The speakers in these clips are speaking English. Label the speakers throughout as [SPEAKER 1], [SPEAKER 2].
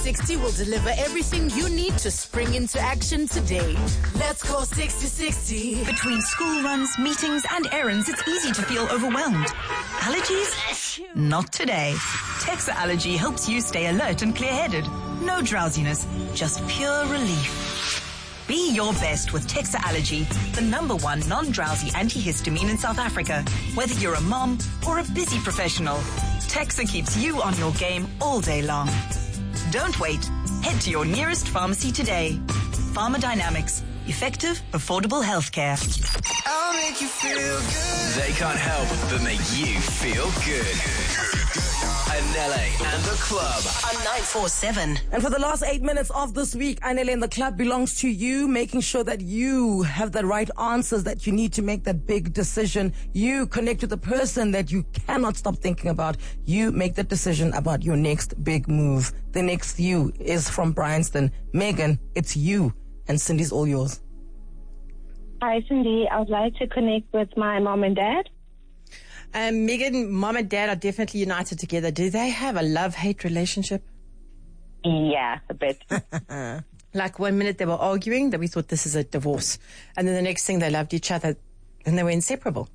[SPEAKER 1] 60 will deliver everything you need to spring into action today. Let's go 60-60.
[SPEAKER 2] Between school runs, meetings, and errands, it's easy to feel overwhelmed. Allergies? Not today. Texa Allergy helps you stay alert and clear-headed. No drowsiness, just pure relief. Be your best with Texa Allergy, the #1 non-drowsy antihistamine in South Africa. Whether you're a mom or a busy professional, Texa keeps you on your game all day long. Don't wait. Head to your nearest pharmacy today. Pharmadynamics. Effective, affordable healthcare.
[SPEAKER 3] I'll make you feel good.
[SPEAKER 4] They can't help but make you feel good. Anele and the Club
[SPEAKER 2] On 947.
[SPEAKER 5] And for the last 8 minutes of this week, Anele and the Club belongs to you, making sure that you have the right answers that you need to make that big decision. You connect with the person that you cannot stop thinking about. You make the decision about your next big move. The next you is from Bryanston. Megan, it's you. And Cindy's all yours.
[SPEAKER 6] Hi, Cindy. I would like to connect with my mom and dad.
[SPEAKER 7] Megan, mom and dad are definitely united together. Do they have a love-hate relationship?
[SPEAKER 6] Yeah, a bit.
[SPEAKER 7] Like 1 minute they were arguing, that we thought this is a divorce. And then the next thing they loved each other and they were inseparable.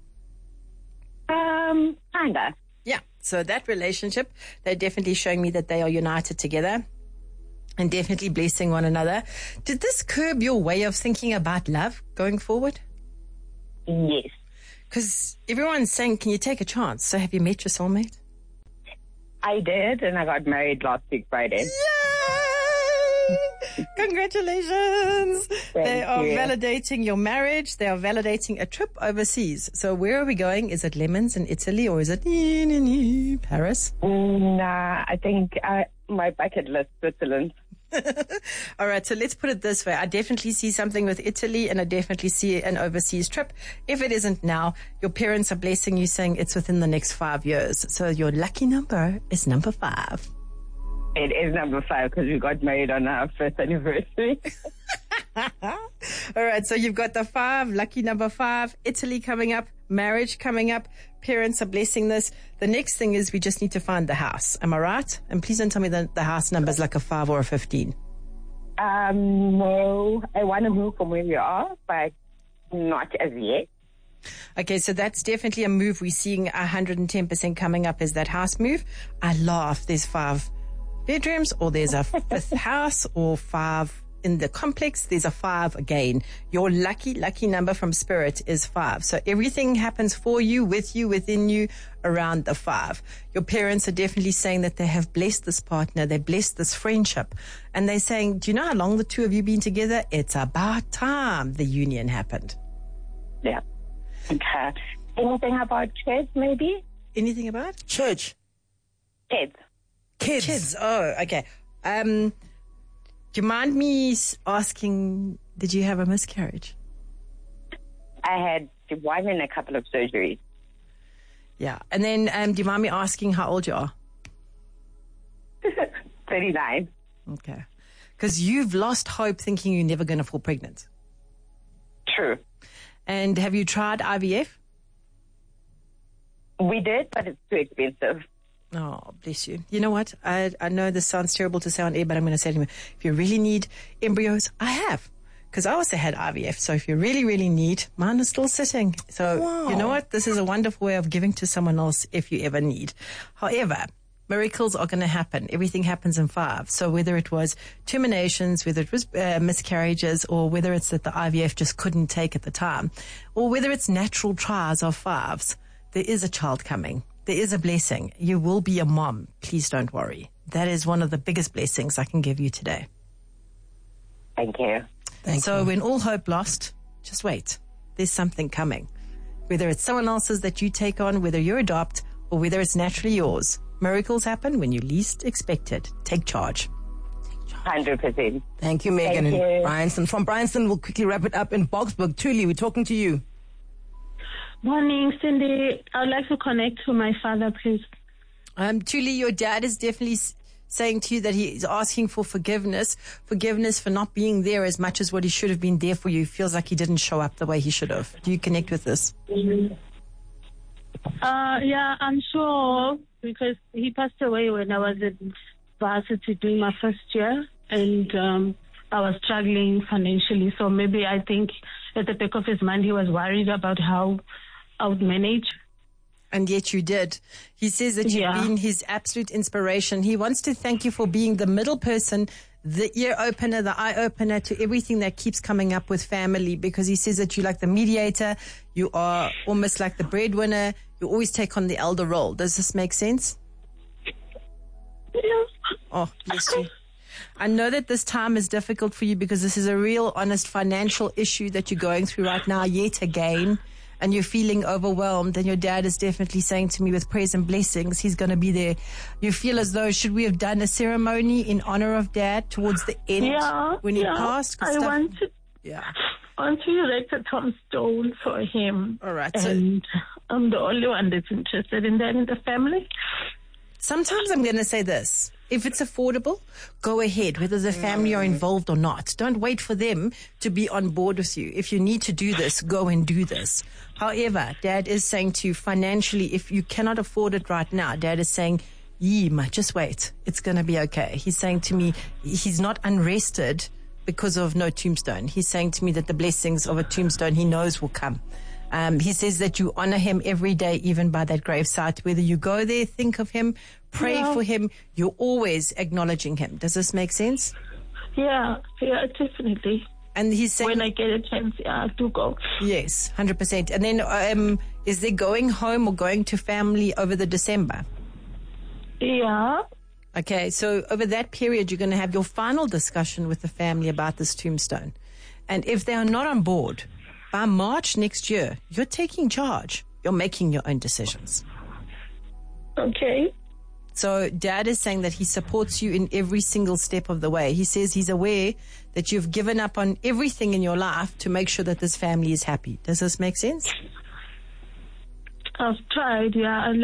[SPEAKER 6] Kinda.
[SPEAKER 7] Yeah. So that relationship, they're definitely showing me that they are united together and definitely blessing one another. Did this curb your way of thinking about love going forward?
[SPEAKER 6] Yes.
[SPEAKER 7] Because everyone's saying, can you take a chance? So have you met your soulmate?
[SPEAKER 6] I did, and I got married last week Friday.
[SPEAKER 7] Yay! Congratulations! They are
[SPEAKER 6] you.
[SPEAKER 7] validating your marriage. They are validating a trip overseas. So where are we going? Is it Lemons in Italy or is it Paris?
[SPEAKER 6] Nah, I think my bucket list, Switzerland.
[SPEAKER 7] All right, so let's put it this way. I definitely see something with Italy and I definitely see an overseas trip. If it isn't now, your parents are blessing you saying it's within the next 5 years. So your lucky number is number 5.
[SPEAKER 6] It is number 5 because we got married on our first anniversary.
[SPEAKER 7] All right, so you've got the 5, lucky number 5, Italy coming up, marriage coming up, parents are blessing this. The next thing is we just need to find the house. Am I right? And please don't tell me that the house number is like a 5 or a 15.
[SPEAKER 6] No, I want to move from where we are, but not as yet.
[SPEAKER 7] Okay, so that's definitely a move. We're seeing 110% coming up is that house move. I laugh. There's 5 bedrooms or there's a 5th house or 5 in the complex. There's a 5 again. Your lucky number from Spirit is 5. So everything happens for you, with you, within you, around the 5. Your parents are definitely saying that they have blessed this partner. They blessed this friendship. And they're saying, do you know how long the two of you been together? It's about time the union happened.
[SPEAKER 6] Yeah. Okay. Anything about kids, maybe?
[SPEAKER 7] Anything about?
[SPEAKER 5] Church.
[SPEAKER 6] Kids.
[SPEAKER 7] Oh, okay. Do you mind me asking, did you have a miscarriage?
[SPEAKER 6] I had 1 and a couple of surgeries.
[SPEAKER 7] Yeah. And then do you mind me asking how old you are?
[SPEAKER 6] 39.
[SPEAKER 7] Okay. Because you've lost hope thinking you're never going to fall pregnant.
[SPEAKER 6] True.
[SPEAKER 7] And have you tried IVF?
[SPEAKER 6] We did, but it's too expensive.
[SPEAKER 7] Oh, bless you. You know what? I know this sounds terrible to say on air, but I'm going to say to you, if you really need embryos, I have. Because I also had IVF. So if you really, really need, mine is still sitting. So You know what? This is a wonderful way of giving to someone else if you ever need. However, miracles are going to happen. Everything happens in 5. So whether it was terminations, whether it was miscarriages, or whether it's that the IVF just couldn't take at the time, or whether it's natural trials of 5s, there is a child coming. There is a blessing. You will be a mom. Please don't worry. That is one of the biggest blessings I can give you today.
[SPEAKER 6] Thank you.
[SPEAKER 7] So when all hope lost, just wait. There's something coming. Whether it's someone else's that you take on, whether you adopt, or whether it's naturally yours. Miracles happen when you least expect it. Take charge.
[SPEAKER 6] 100%.
[SPEAKER 5] Thank you, Megan.
[SPEAKER 6] Thank you.
[SPEAKER 5] And Bryanston. From Bryanston, we'll quickly wrap it up in Boksburg. Tuli, we're talking to you.
[SPEAKER 8] Morning, Cindy. I would like to connect to my father, please.
[SPEAKER 7] Tuli, your dad is definitely saying to you that he is asking for forgiveness for not being there as much as what he should have been there for you. He feels like he didn't show up the way he should have. Do you connect with this?
[SPEAKER 8] Yeah, I'm sure, because he passed away when I was varsity doing my first year, and I was struggling financially. So maybe I think at the back of his mind, he was worried about how I would manage.
[SPEAKER 7] And yet you did. He says that you've been his absolute inspiration. He wants to thank you for being the middle person, the ear opener, the eye opener to everything that keeps coming up with family, because he says that you're like the mediator. You are almost like the breadwinner. You always take on the elder role. Does this make sense?
[SPEAKER 8] Yeah.
[SPEAKER 7] Oh, bless you. I know that this time is difficult for you because this is a real, honest financial issue that you're going through right now yet again. And you're feeling overwhelmed, and your dad is definitely saying to me with prayers and blessings, he's going to be there. You feel as though, should we have done a ceremony in honor of dad towards the end when he passed?
[SPEAKER 8] I want to erect a tombstone for him.
[SPEAKER 7] All right.
[SPEAKER 8] And I'm the only one that's interested in that in the family.
[SPEAKER 7] Sometimes I'm going to say this. If it's affordable, go ahead, whether the family are involved or not. Don't wait for them to be on board with you. If you need to do this, go and do this. However, Dad is saying to you financially, if you cannot afford it right now, Dad is saying, Yima, just wait. It's going to be okay. He's saying to me, he's not unrested because of no tombstone. He's saying to me that the blessings of a tombstone he knows will come. He says that you honor him every day, even by that gravesite. Whether you go there, think of him, pray for him, you're always acknowledging him. Does this make sense?
[SPEAKER 8] Yeah, definitely.
[SPEAKER 7] And he's saying,
[SPEAKER 8] when I get a chance, I do go.
[SPEAKER 7] Yes, 100%. And then is there going home or going to family over the December?
[SPEAKER 8] Yeah.
[SPEAKER 7] Okay, so over that period, you're going to have your final discussion with the family about this tombstone. And if they are not on board, by March next year, you're taking charge. You're making your own decisions.
[SPEAKER 8] Okay.
[SPEAKER 7] So Dad is saying that he supports you in every single step of the way. He says he's aware that you've given up on everything in your life to make sure that this family is happy. Does this make sense?
[SPEAKER 8] I've tried, I'm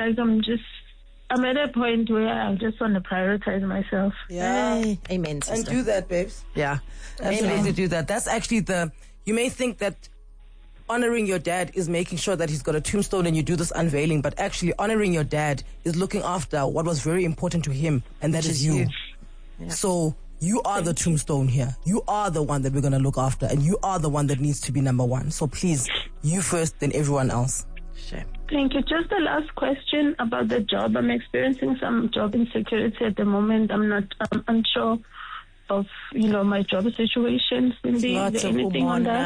[SPEAKER 8] at a point where I just want to prioritize myself.
[SPEAKER 5] Yeah.
[SPEAKER 7] Hey, amen, sister.
[SPEAKER 5] And do that, babes.
[SPEAKER 7] Yeah.
[SPEAKER 5] Absolutely do that. That's actually you may think that honoring your dad is making sure that he's got a tombstone and you do this unveiling, but actually honoring your dad is looking after what was very important to him, and that is you. Yeah. So you are the tombstone here. You are the one that we're going to look after, and you are the one that needs to be number one. So please, you first, then everyone else.
[SPEAKER 7] Sure.
[SPEAKER 8] Thank you. Just the last question about the job. I'm experiencing some job insecurity at the moment. I'm unsure of, my job situation.
[SPEAKER 7] Lots of
[SPEAKER 8] anything on that?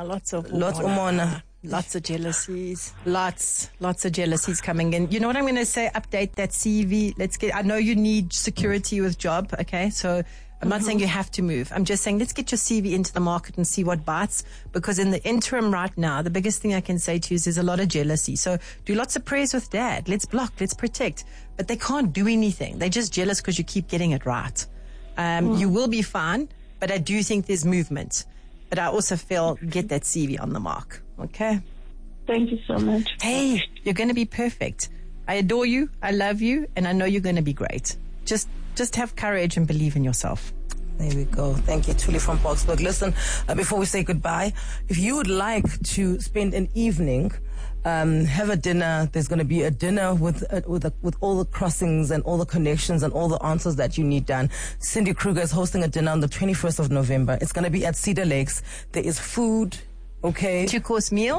[SPEAKER 7] Lots of jealousies. Lots of jealousies coming in. You know what I'm going to say? Update that CV. I know you need security with job. Okay. So I'm not saying you have to move. I'm just saying let's get your CV into the market and see what bites, because in the interim right now, the biggest thing I can say to you is there's a lot of jealousy. So do lots of prayers with Dad. Let's block, let's protect, but they can't do anything. They're just jealous because you keep getting it right. You will be fine, but I do think there's movement. But I also feel get that CV on the mark. Okay?
[SPEAKER 8] Thank you so much.
[SPEAKER 7] Hey, you're going to be perfect. I adore you. I love you. And I know you're going to be great. Just have courage and believe in yourself.
[SPEAKER 5] There we go. Thank you, Tuli from Boxburg. Listen, before we say goodbye, if you would like to spend an evening, have a dinner. There's going to be a dinner with all the crossings and all the connections and all the answers that you need done. Cindy Kruger is hosting a dinner on the 21st of November. It's going to be at Cedar Lakes. There is food. Okay.
[SPEAKER 7] 2-course meal.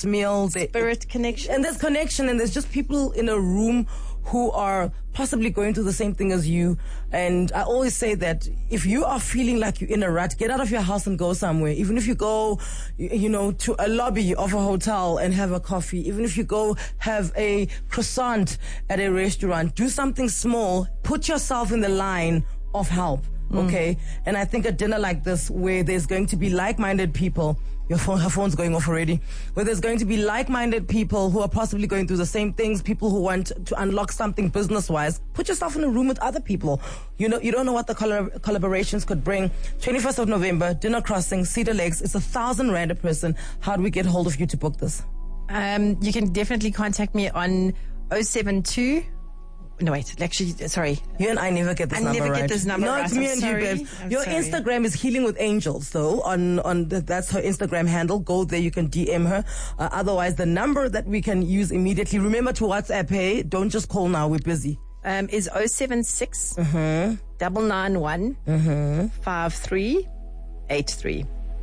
[SPEAKER 7] Spirit connection.
[SPEAKER 5] And there's connection, and there's just people in a room who are possibly going through the same thing as you. And I always say that if you are feeling like you're in a rut, get out of your house and go somewhere. Even if you go, to a lobby of a hotel and have a coffee, even if you go have a croissant at a restaurant, do something small, put yourself in the line of help. Okay. And I think a dinner like this, where there's going to be like-minded people, her phone's going off already, where there's going to be like-minded people who are possibly going through the same things, people who want to unlock something business-wise, put yourself in a room with other people. You don't know what the collaborations could bring. 21st of November, dinner crossing, Cedar Lakes. It's 1,000 rand a person. How do we get hold of you to book this?
[SPEAKER 7] You can definitely contact me on 072. No, wait. Actually, sorry.
[SPEAKER 5] You and I never get this number right.
[SPEAKER 7] I never get this number right.
[SPEAKER 5] No, it's me and you, babe. Your Instagram is Healing with Angels, though. That's her Instagram handle. Go there. You can DM her. Otherwise, the number that we can use immediately. Remember to WhatsApp. Hey, don't just call now. We're busy.
[SPEAKER 7] Is 076 991 5383.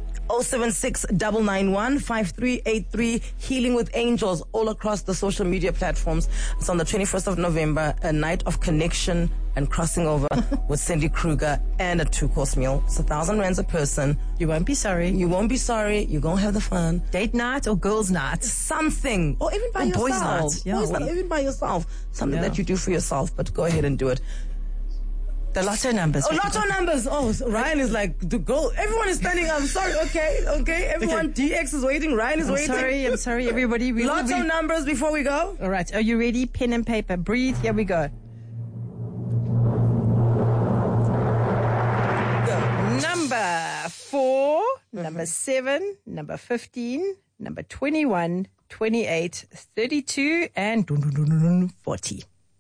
[SPEAKER 5] 076-991-5383. Healing with Angels all across the social media platforms. It's on the 21st of November, a night of connection and crossing over with Cindy Kruger and a 2-course meal. It's 1,000 rands a person.
[SPEAKER 7] You won't be sorry.
[SPEAKER 5] You won't be sorry. You're going to have the fun.
[SPEAKER 7] Date night or girls' night.
[SPEAKER 5] Something. Or even by yourself.
[SPEAKER 7] Boys' night. Yeah,
[SPEAKER 5] boys' night, even by yourself. Something that you do for yourself, but go ahead and do it.
[SPEAKER 7] The lotto numbers.
[SPEAKER 5] Oh, lotto numbers. Oh, so Ryan is like, to go. Everyone is standing up. Sorry. Okay. Everyone, DX is waiting. Ryan is waiting.
[SPEAKER 7] I'm sorry, everybody.
[SPEAKER 5] Lotto numbers before we go.
[SPEAKER 7] All right. Are you ready? Pen and paper. Breathe. Here we go. Number 4, number 7, number 15, number 21, 28, 32, and 40.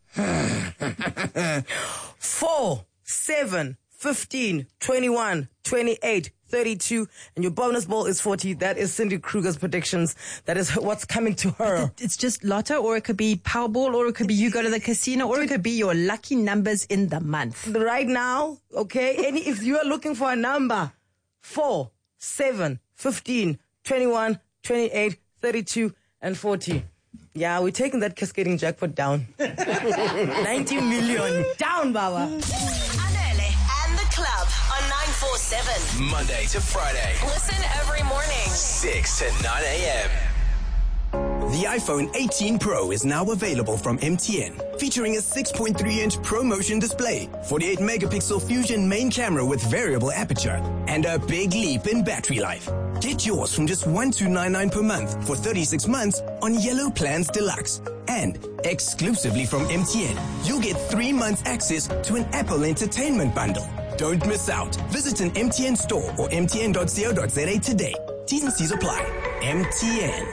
[SPEAKER 5] 4, 7, 15, 21, 28, 32, and your bonus ball is 40. That is Cindy Kruger's predictions. That is what's coming to her.
[SPEAKER 7] It's just lotto, or it could be Powerball, or it could be you go to the casino, or it could be your lucky numbers in the month.
[SPEAKER 5] Right now, okay, if you are looking for a number, 4, 7, 15, 21, 28, 32, and 40. Yeah, we're taking that cascading jackpot down. 90 million. Down, Baba.
[SPEAKER 1] Anele and the club on 947.
[SPEAKER 4] Monday to Friday,
[SPEAKER 1] Listen every morning.
[SPEAKER 4] 6 to 9 a.m.
[SPEAKER 9] The iPhone 18 Pro is now available from MTN, featuring a 6.3-inch ProMotion display, 48-megapixel Fusion main camera with variable aperture, and a big leap in battery life. Get yours from just $1,299 per month for 36 months on Yellow Plans Deluxe. And exclusively from MTN, you'll get 3 months access to an Apple Entertainment bundle. Don't miss out. Visit an MTN store or mtn.co.za today. T's and C's apply. MTN.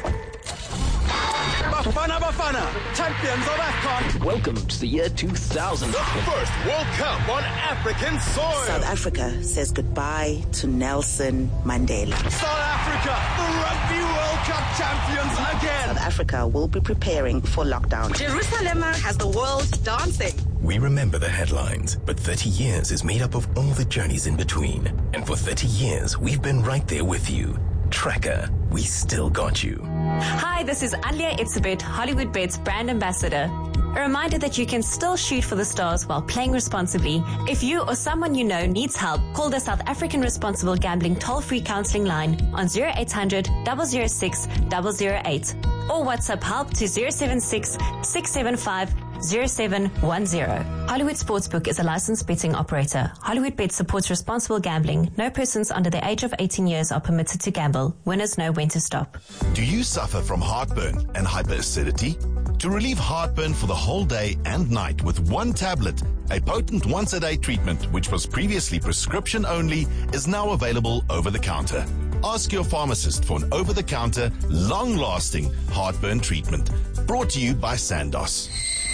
[SPEAKER 3] Bafana, champions of AFCON.
[SPEAKER 4] Welcome to the year 2000.
[SPEAKER 3] The first World Cup on African soil.
[SPEAKER 10] South Africa says goodbye to Nelson Mandela.
[SPEAKER 3] South Africa, the Rugby World Cup champions again.
[SPEAKER 10] South Africa will be preparing for lockdown.
[SPEAKER 2] Jerusalem has the world dancing.
[SPEAKER 9] We remember the headlines, but 30 years is made up of all the journeys in between. And for 30 years, we've been right there with you. Tracker, we still got you.
[SPEAKER 11] Hi, this is Alia Itzebet, Hollywood Bet's brand ambassador. A reminder that you can still shoot for the stars while playing responsibly. If you or someone you know needs help, call the South African Responsible Gambling toll-free counseling line on 0800 006 008 or WhatsApp help to 076 675 0710. Hollywood Sportsbook is a licensed betting operator. Hollywood Bet supports responsible gambling. No persons under the age of 18 years are permitted to gamble. Winners know when to stop.
[SPEAKER 12] Do you suffer from heartburn and hyperacidity? To relieve heartburn for the whole day and night with one tablet, a potent once-a-day treatment which was previously prescription only is now available over the counter. Ask your pharmacist for an over-the-counter, long-lasting heartburn treatment. Brought to you by Sandoz.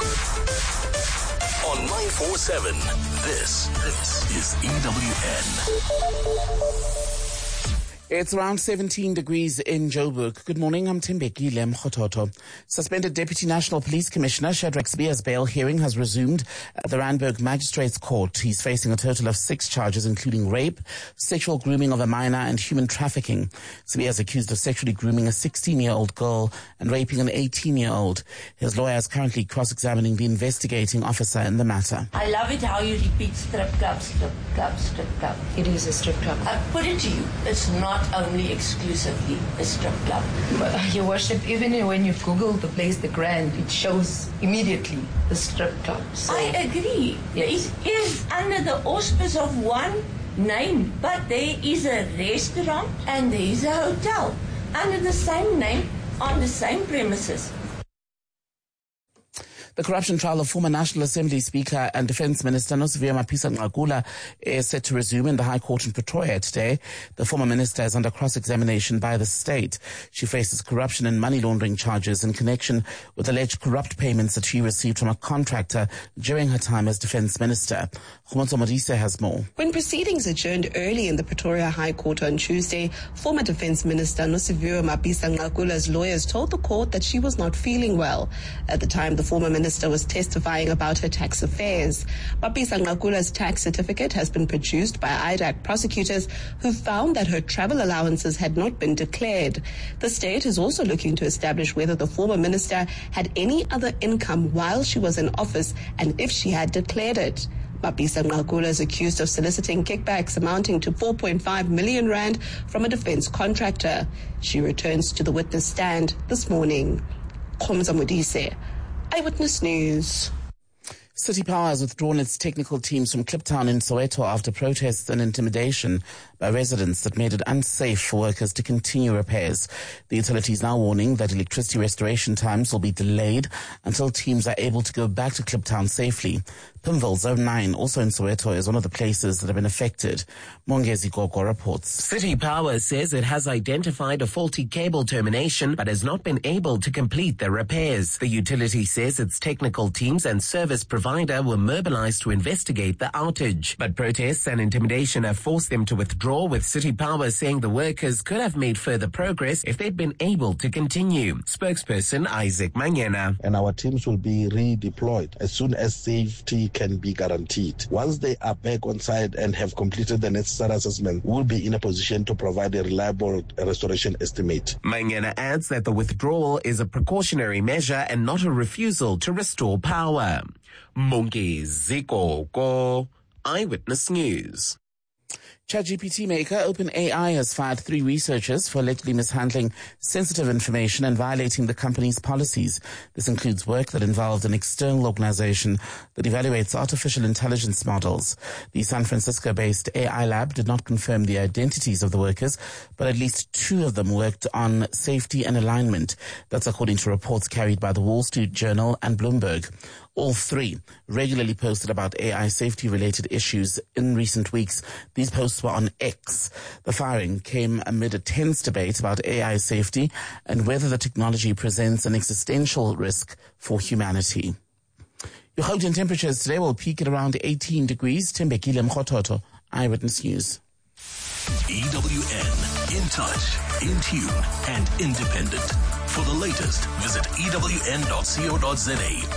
[SPEAKER 4] On 947, this is EWN.
[SPEAKER 13] It's around 17 degrees in Joburg. Good morning, I'm Timbekile Mkhototo. Suspended Deputy National Police Commissioner Shadrack Sibier's bail hearing has resumed at the Randburg Magistrates Court. He's facing a total of 6 charges, including rape, sexual grooming of a minor, and human trafficking. Sibier is accused of sexually grooming a 16-year-old girl and raping an 18-year-old. His lawyer is currently cross-examining the investigating officer in the matter.
[SPEAKER 14] I love it how you repeat strip club, strip club, strip club.
[SPEAKER 15] It is a strip club.
[SPEAKER 14] I put it to you, it's not only exclusively a strip club.
[SPEAKER 15] Your worship, even when you Google the place, the Grand, it shows immediately the strip club. So.
[SPEAKER 14] I agree. It is under the auspice of one name, but there is a restaurant and there is a hotel under the same name on the same premises.
[SPEAKER 13] The corruption trial of former National Assembly Speaker and Defence Minister Nosiviwe Mapisa-Nqakula is set to resume in the High Court in Pretoria today. The former minister is under cross-examination by the state. She faces corruption and money laundering charges in connection with alleged corrupt payments that she received from a contractor during her time as Defence Minister. Khumotso Modise has more.
[SPEAKER 16] When proceedings adjourned early in the Pretoria High Court on Tuesday, former Defence Minister Nosiviwe Mapisa-Nqakula's lawyers told the court that she was not feeling well. At the time, the former minister Minister was testifying about her tax affairs. Mapisa Nqakula's tax certificate has been produced by IDAC prosecutors who found that her travel allowances had not been declared. The state is also looking to establish whether the former minister had any other income while she was in office and if she had declared it. Mapisa Nqakula is accused of soliciting kickbacks amounting to 4.5 million rand from a defense contractor. She returns to the witness stand this morning. Khomza Modise, Eyewitness News.
[SPEAKER 13] City Power has withdrawn its technical teams from Kliptown in Soweto after protests and intimidation by residents that made it unsafe for workers to continue repairs. The utility is now warning that electricity restoration times will be delayed until teams are able to go back to Kliptown safely. Pimville Zone 9, also in Soweto, is one of the places that have been affected. Mongezi Gogo reports.
[SPEAKER 17] City Power says it has identified a faulty cable termination but has not been able to complete the repairs. The utility says its technical teams and service provider were mobilized to investigate the outage. But protests and intimidation have forced them to withdraw, with City Power saying the workers could have made further progress if they'd been able to continue. Spokesperson Isaac Manyena.
[SPEAKER 18] And our teams will be redeployed as soon as safety can be guaranteed. Once they are back on site and have completed the necessary assessment, we'll be in a position to provide a reliable restoration estimate.
[SPEAKER 17] Manyena adds that the withdrawal is a precautionary measure and not a refusal to restore power. Mongezi Gogo, Eyewitness News.
[SPEAKER 13] ChatGPT maker OpenAI has fired 3 researchers for allegedly mishandling sensitive information and violating the company's policies. This includes work that involved an external organization that evaluates artificial intelligence models. The San Francisco-based AI lab did not confirm the identities of the workers, but at least 2 of them worked on safety and alignment. That's according to reports carried by the Wall Street Journal and Bloomberg. All 3 regularly posted about AI safety-related issues in recent weeks. These posts were on X. The firing came amid a tense debate about AI safety and whether the technology presents an existential risk for humanity. Your Gauteng temperatures today will peak at around 18 degrees. Tembekile Mkhototo, Eyewitness News.
[SPEAKER 19] EWN, in touch, in tune, and independent. For the latest, visit ewn.co.za